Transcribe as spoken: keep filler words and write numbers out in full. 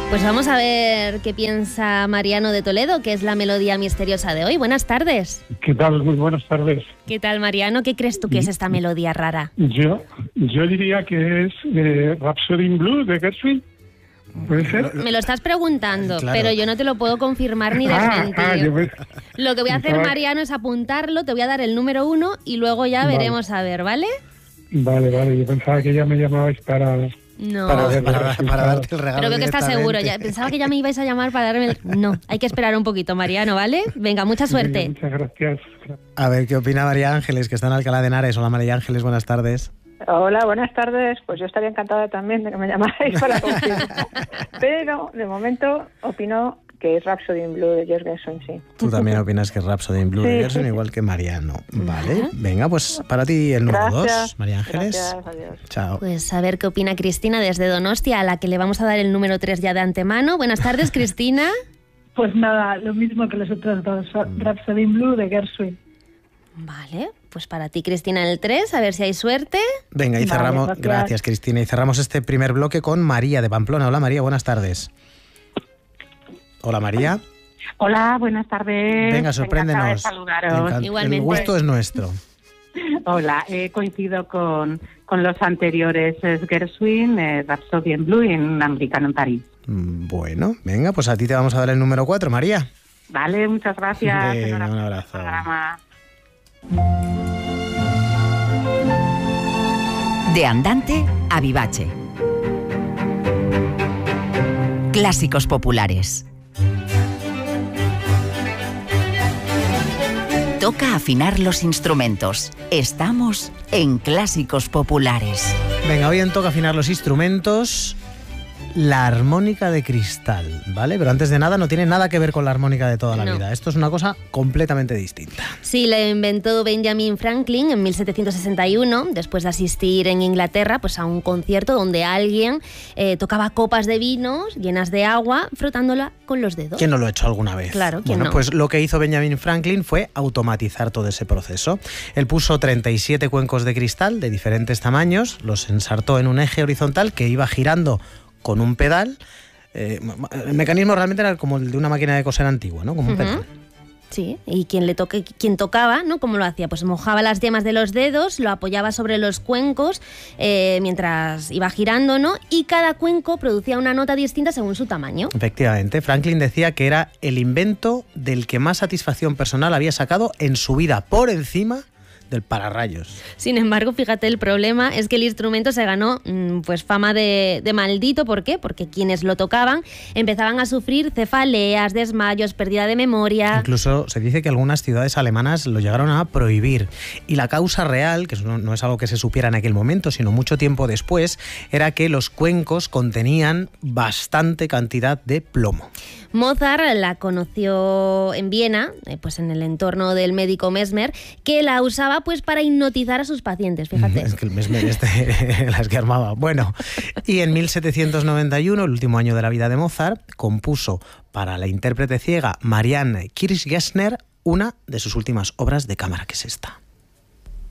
Pues vamos a ver qué piensa Mariano de Toledo, que es la melodía misteriosa de hoy. Buenas tardes. ¿Qué tal? Muy buenas tardes. ¿Qué tal, Mariano? ¿Qué crees tú que es esta melodía rara? Yo yo diría que es eh, Rhapsody in Blue de Gershwin. ¿Puede ser? Me lo estás preguntando, Claro. pero yo no te lo puedo confirmar ni desmentir. Ah, ah, yo me- Lo que voy a hacer, Estaba- Mariano, es apuntarlo, te voy a dar el número uno y luego ya Vale. veremos a ver, ¿vale? Vale, vale. Yo pensaba que ya me llamabais para... No. Para Para, ver para- los para resultados. darte el regalo. Pero veo que estás seguro. Ya, directamente. pensaba que ya me ibais a llamar para darme el... No, hay que esperar un poquito, Mariano, ¿vale? Venga, mucha Venga, suerte. muchas gracias. A ver, ¿qué opina María Ángeles, que está en Alcalá de Henares? Hola, María Ángeles, buenas tardes. Hola, buenas tardes. Pues yo estaría encantada también de que me llamarais para confirmar. Pero, de momento, opino que es Rhapsody in Blue de George Gershwin, sí. Tú también opinas que es Rhapsody in Blue de Sí, Gershwin, sí. igual que Mariano. Vale, Vale. venga, pues para ti el número Gracias. dos, María Ángeles. Gracias, adiós. Chao. Pues a ver qué opina Cristina desde Donostia, a la que le vamos a dar el número tres ya de antemano. Buenas tardes, Cristina. Pues nada, lo mismo que los otros dos, Rhapsody in Blue de Gershwin. Vale, pues para ti, Cristina, el tres, a ver si hay suerte. Venga, y Vale, cerramos. gracias. Gracias, Cristina. Y cerramos este primer bloque con María de Pamplona. Hola, María, buenas tardes. Hola, María. Hola, buenas tardes. Venga, sorpréndenos. Encantada de saludaros. Encan- Igualmente. El gusto es nuestro. Hola, he coincidido con, con los anteriores, es Gershwin, eh, Rhapsody in Blue y un americano en París. Mm, Bueno, venga, pues a ti te vamos a dar el número cuatro, María. Vale, muchas gracias. Venga, Enhorabuena un por el abrazo. programa. De Andante a Vivace. Clásicos populares. Toca afinar los instrumentos. Estamos en Clásicos Populares. Venga, hoy en Toca afinar los instrumentos, la armónica de cristal, ¿vale? Pero antes de nada, no tiene nada que ver con la armónica de toda la No. vida. Esto es una cosa completamente distinta. Sí, la inventó Benjamin Franklin en mil setecientos sesenta y uno, después de asistir en Inglaterra pues, a un concierto donde alguien eh, tocaba copas de vino llenas de agua frotándola con los dedos. ¿Quién no lo ha hecho alguna vez? Claro, ¿quién Bueno, no? pues lo que hizo Benjamin Franklin fue automatizar todo ese proceso. Él puso treinta y siete cuencos de cristal de diferentes tamaños, los ensartó en un eje horizontal que iba girando con un pedal. Eh, el mecanismo realmente era como el de una máquina de coser antigua, ¿no? Como un Ujú. pedal. Sí, y quien le toque, quien tocaba, ¿no? ¿Cómo lo hacía? Pues mojaba las yemas de los dedos, lo apoyaba sobre los cuencos eh, mientras iba girando, ¿no? Y cada cuenco producía una nota distinta según su tamaño. Efectivamente, Franklin decía que era el invento del que más satisfacción personal había sacado en su vida, por encima del pararrayos. Sin embargo, fíjate, el problema es que el instrumento se ganó mm, pues fama de, de maldito. ¿Por qué? Porque quienes lo tocaban empezaban a sufrir cefaleas, desmayos, pérdida de memoria. Incluso se dice que algunas ciudades alemanas lo llegaron a prohibir. Y la causa real, que no, no es algo que se supiera en aquel momento, sino mucho tiempo después, era que los cuencos contenían bastante cantidad de plomo. Mozart la conoció en Viena, eh, pues en el entorno del médico Mesmer, que la usaba pues para hipnotizar a sus pacientes, fíjate. Es que el Mesmer este las que armaba. Bueno, y en mil setecientos noventa y uno, el último año de la vida de Mozart, compuso para la intérprete ciega Marianne Kirchgessner una de sus últimas obras de cámara, que es esta.